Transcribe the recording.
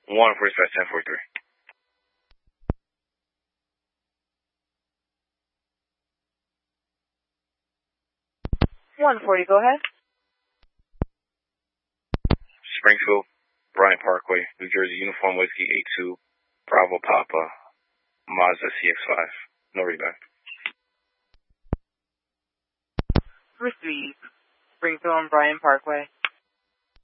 145-1043. 140, go ahead. Springfield, Bryant Parkway, New Jersey, Uniform Whiskey 82, Bravo Papa, Mazda CX-5. No rebound. Received. Springfield and Bryant Parkway.